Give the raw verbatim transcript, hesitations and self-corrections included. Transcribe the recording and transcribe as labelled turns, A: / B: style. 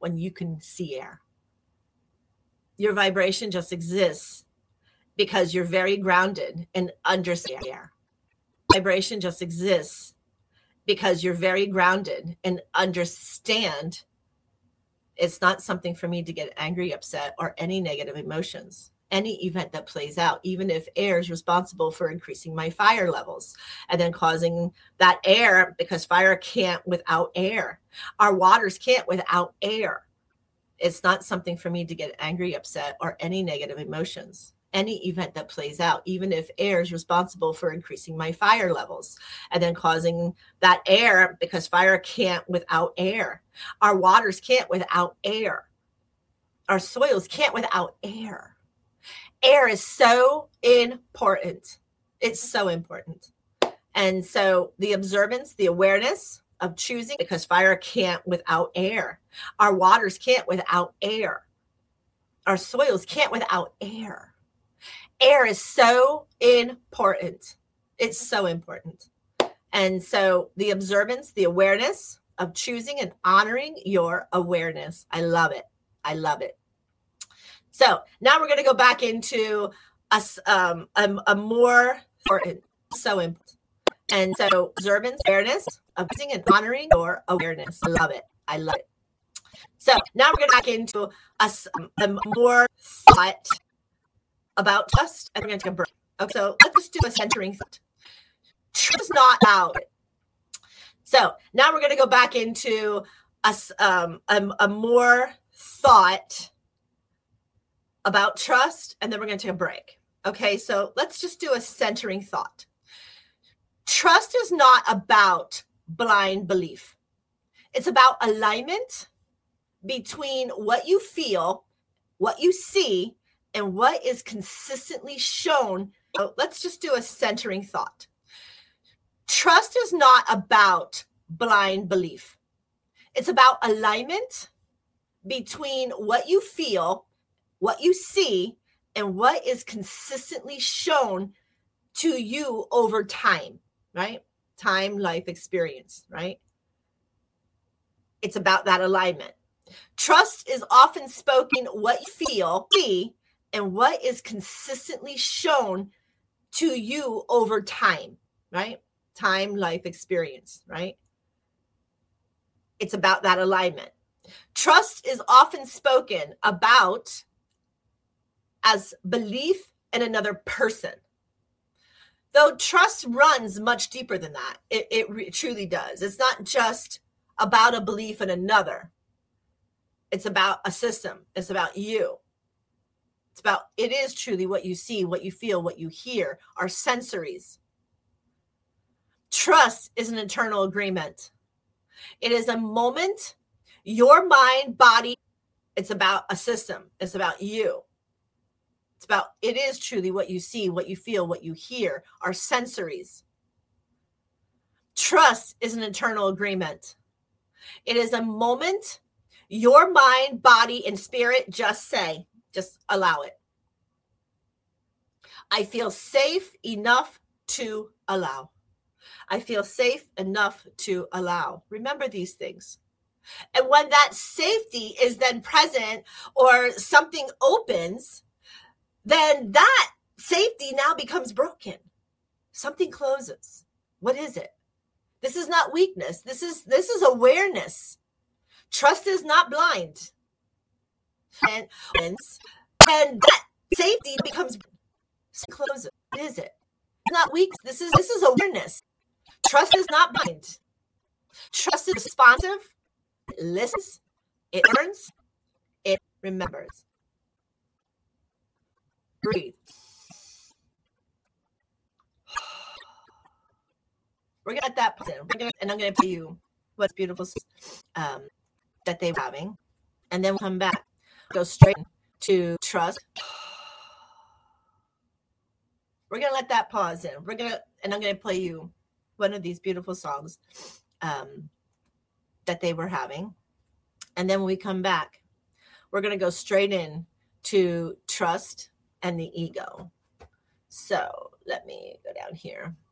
A: when you can see air. Your vibration just exists because you're very grounded and understand air. Vibration just exists because you're very grounded and understand it's not something for me to get angry, upset, or any negative emotions. Any event that plays out, even if air is responsible for increasing my fire levels and then causing that air, because fire can't without air. Our waters can't without air. It's not something for me to get angry, upset, or any negative emotions. Any event that plays out, even if air is responsible for increasing my fire levels and then causing that air, because fire can't without air. Our waters can't without air. Our soils can't without air. Air is so important. It's so important. And so the observance, the awareness of choosing, because fire can't without air. Our waters can't without air. Our soils can't without air. Air is so important. It's so important. And so the observance, the awareness of choosing and honoring your awareness. I love it. I love it. So now we're going to go back into a, um, a, a more important, so important. And so observance, awareness of choosing and honoring your awareness. I love it. I love it. So now we're going to back into a, a more thought about trust. And we're going to take a break. Okay, so let's just do a centering thought. Trust is not out. So now we're going to go back into a, um, a, a more thought about trust, and then we're going to take a break. Okay, so let's just do a centering thought. Trust is not about blind belief. It's about alignment between what you feel, what you see, and what is consistently shown. So let's just do a centering thought. Trust is not about blind belief. It's about alignment between what you feel, what you see, and what is consistently shown to you over time, right? Time, life experience, right? It's about that alignment. Trust is often spoken what you feel, see, and what is consistently shown to you over time, right? Time, life experience, right? It's about that alignment. Trust is often spoken about as belief in another person. Though trust runs much deeper than that. It, it re- truly does. It's not just about a belief in another. It's about a system. It's about you. It's about, it is truly what you see, what you feel, what you hear, our sensories. Trust is an internal agreement. It is a moment, your mind, body, it's about a system. It's about you. It's about, it is truly what you see, what you feel, what you hear, our sensories. Trust is an internal agreement. It is a moment, your mind, body, and spirit just say, just allow it. I feel safe enough to allow. I feel safe enough to allow. Remember these things. And when that safety is then present or something opens, then that safety now becomes broken. Something closes. What is it? This is not weakness. This is this is awareness. Trust is not blind. And, and that safety becomes closes. What is it? It's not weak. This is this is awareness. Trust is not blind. Trust is responsive. It listens. It learns. It remembers. Breathe. We're gonna let that pause in. We're gonna, and I'm gonna tell you what's beautiful um, that they were having, and then we'll come back. Go straight to trust. We're gonna let that pause in. We're gonna, and I'm gonna play you one of these beautiful songs um, that they were having, and then when we come back, we're gonna go straight in to trust and the ego. So let me go down here.